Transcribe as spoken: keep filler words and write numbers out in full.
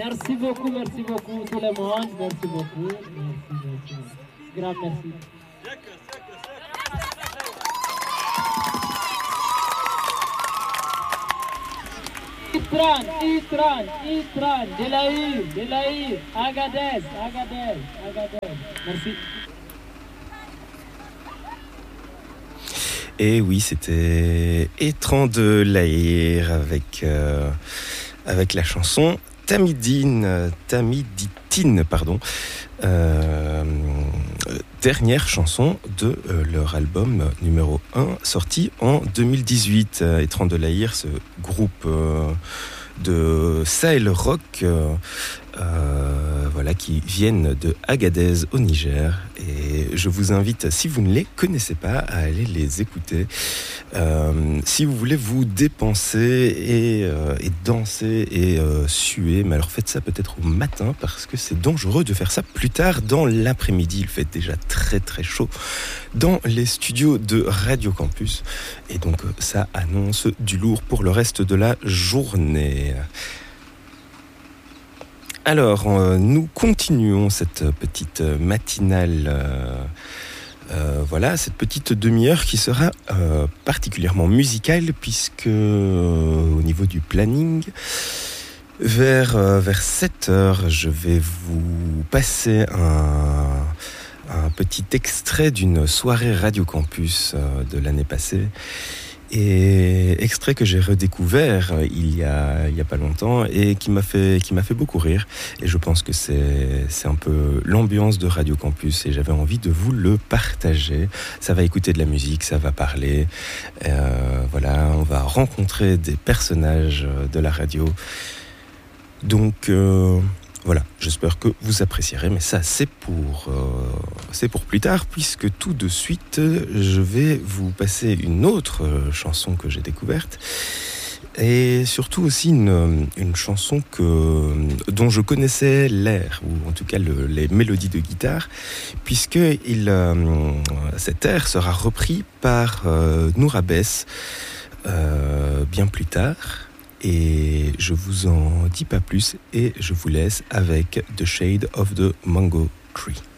Merci beaucoup, merci beaucoup tout le monde. Merci beaucoup. Merci, merci. Grand merci. Itran, Itran, Itran, Delaïr, Delaïr, Agadez, Agadez, Agadez. Merci. Et oui, c'était Étran de Lahir avec, euh, avec la chanson Tamidine, Tamiditine, pardon. Euh, dernière chanson de euh, leur album numéro un, sorti en deux mille dix-huit. Étran de Lahir, ce groupe euh, de Sahel Rock, euh, euh, voilà, qui viennent de Agadez au Niger. Et je vous invite, si vous ne les connaissez pas, à aller les écouter. Euh, si vous voulez vous dépenser et, euh, et danser et euh, suer, mais alors faites ça peut-être au matin parce que c'est dangereux de faire ça plus tard dans l'après-midi. Il fait déjà très très chaud dans les studios de Radio Campus. Et donc ça annonce du lourd pour le reste de la journée. Alors, euh, nous continuons cette petite matinale, euh, euh, voilà, cette petite demi-heure qui sera euh, particulièrement musicale puisque euh, au niveau du planning, vers, euh, vers sept heures, je vais vous passer un, un petit extrait d'une soirée Radio Campus euh, de l'année passée. Et extrait que j'ai redécouvert il y a, il y a pas longtemps et qui m'a fait, qui m'a fait beaucoup rire. Et je pense que c'est, c'est un peu l'ambiance de Radio Campus et j'avais envie de vous le partager. Ça va écouter de la musique, ça va parler. Euh, voilà, on va rencontrer des personnages de la radio. Donc, euh, voilà, j'espère que vous apprécierez, mais ça c'est pour, euh, c'est pour plus tard, puisque tout de suite je vais vous passer une autre chanson que j'ai découverte, et surtout aussi une, une chanson que, dont je connaissais l'air, ou en tout cas le, les mélodies de guitare, puisque il, euh, cet air sera repris par euh, Nourabès euh, bien plus tard. Et je vous en dis pas plus et je vous laisse avec The Shade of the Mango Tree.